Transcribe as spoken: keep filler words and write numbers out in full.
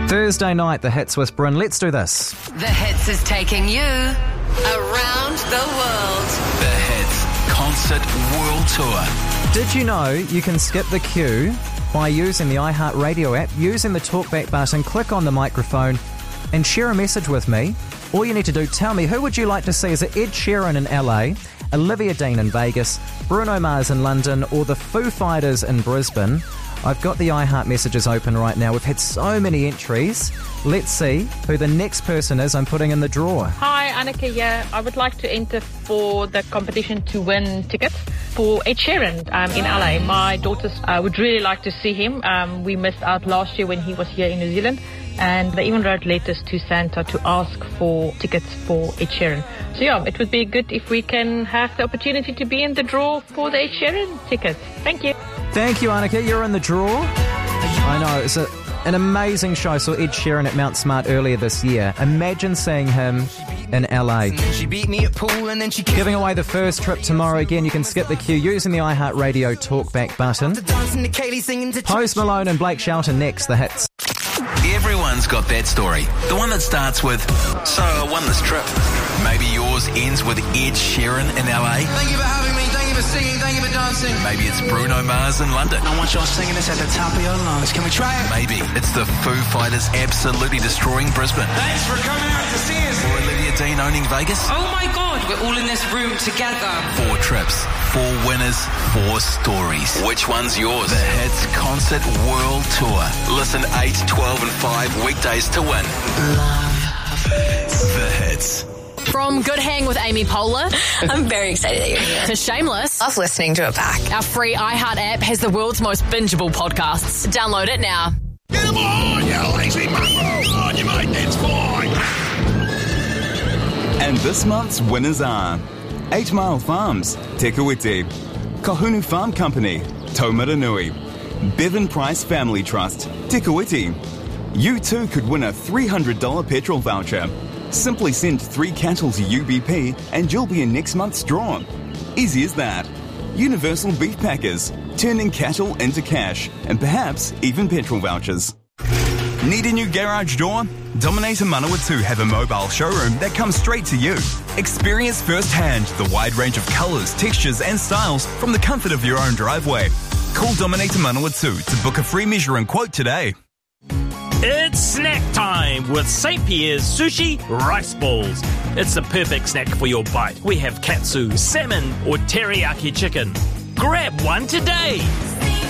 Thursday night, The Hits with Bryn. Let's do this. The Hits is taking you around the world. The Hits Concert World Tour. Did you know you can skip the queue by using the iHeartRadio app, using the talkback button, click on the microphone and share a message with me? All you need to do, tell me, who would you like to see? Is it Ed Sheeran in L A, Olivia Dean in Vegas, Bruno Mars in London, or the Foo Fighters in Brisbane? I've got the iHeart messages open right now. We've had so many entries. Let's see who the next person is I'm putting in the draw. Hi, Annika here. I would like to enter for the competition to win tickets for Ed Sheeran um, in L A. My daughters uh, would really like to see him. Um, we missed out last year when he was here in New Zealand. And they even wrote letters to Santa to ask for tickets for Ed Sheeran. So yeah, it would be good if we can have the opportunity to be in the draw for the Ed Sheeran tickets. Thank you. Thank you, Annika. You're in the draw. I know, it's a, an amazing show. I saw Ed Sheeran at Mount Smart earlier this year. Imagine seeing him in L A. Giving away the first trip tomorrow. Again, you can skip the queue using the iHeartRadio talkback button. Post Malone and Blake Shelton next, The Hits. Everyone's got that story. The one that starts with, so I won this trip. Maybe yours ends with Ed Sheeran in L A. Thank you for having me, thank you for singing, thank you for dancing. Maybe it's Bruno Mars in London. I want y'all singing this at the top of your lungs. Can we try it? Maybe it's the Foo Fighters absolutely destroying Brisbane. Thanks for coming out to see us. Or Olivia Dean owning Vegas. Oh my God, we're all in this room together. Four trips, four winners, four stories. Which one's yours? The Hits Concert World Tour. Listen eight, twelve and five weekdays to win. Love. The Hits. From Good Hang with Amy Poehler I'm very excited that you're here. to Shameless, Love listening to it back. our free iHeart app has the world's most bingeable podcasts. Download it now. Get him on, you lazy mongrel! On you, mate, it's fine! And this month's winners are Eight Mile Farms, Te Kuiti, Kahunu Farm Company, Taumaranui, Bevan Price Family Trust, Te Kuiti. You too could win a three hundred dollars petrol voucher. Simply send three cattle to U B P and you'll be in next month's draw. Easy as that. Universal Beef Packers, turning cattle into cash and perhaps even petrol vouchers. Need a new garage door? Dominator Manawatu have a mobile showroom that comes straight to you. Experience firsthand the wide range of colours, textures and styles from the comfort of your own driveway. Call Dominator Manawatu to book a free measure and quote today. It's snack time with Saint Pierre's Sushi Rice Balls. It's the perfect snack for your bite. We have katsu, salmon or teriyaki chicken. Grab one today.